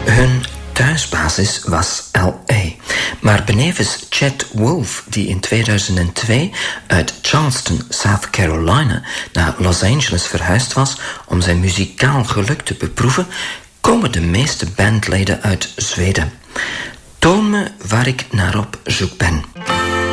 Hun thuisbasis was L.A. Maar benevens Chet Wolf, die in 2002 uit Charleston, South Carolina, naar Los Angeles verhuisd was om zijn muzikaal geluk te beproeven, komen de meeste bandleden uit Zweden. Toon me waar ik naar op zoek ben.